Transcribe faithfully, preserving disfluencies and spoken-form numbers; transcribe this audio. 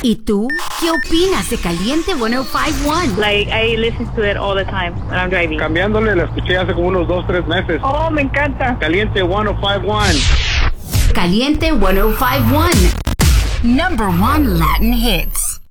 ¿Y tú qué opinas de Caliente ciento cinco punto uno? Like, I listen to it all the time when I'm driving. Cambiándole, la escuché hace como unos dos, tres meses. Oh, me encanta. Caliente ciento cinco punto uno. Caliente ciento cinco punto uno. Number one Latin hits.